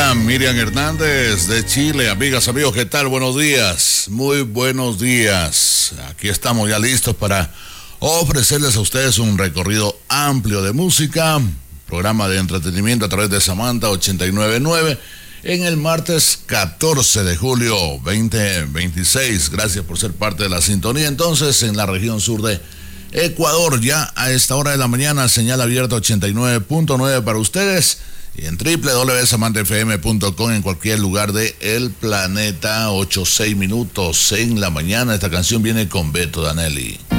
Miriam Hernández de Chile. Amigas, amigos, ¿qué tal? Buenos días, muy buenos días. Aquí estamos ya listos para ofrecerles a ustedes un recorrido amplio de música, programa de entretenimiento a través de Samantha 89.9 en el martes 14 de julio 2026. Gracias por ser parte de la sintonía. Entonces, en la región sur de Ecuador, ya a esta hora de la mañana, señal abierta 89.9 para ustedes. Y en www.samantafm.com en cualquier lugar del planeta. 8-6 minutos en la mañana. Esta canción viene con Beto Danelli.